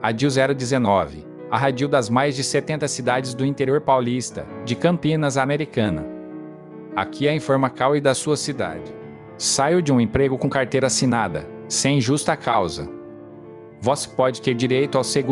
Radil 019. A radil das mais de 70 cidades do interior paulista, de Campinas, Americana. Aqui é informa Cauê da sua cidade. Saio de um emprego com carteira assinada, sem justa causa. Você pode ter direito ao seguro